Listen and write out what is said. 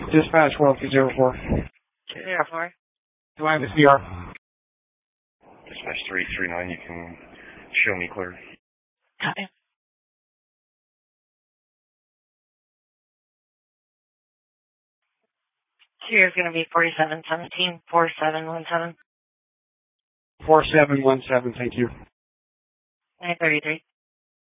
Dispatch World 04. Yeah, 4. Do I have a CR? Dispatch 339, you can show me clear. Copy. Here's going to be 4717, 4717. 4717, thank you. 933.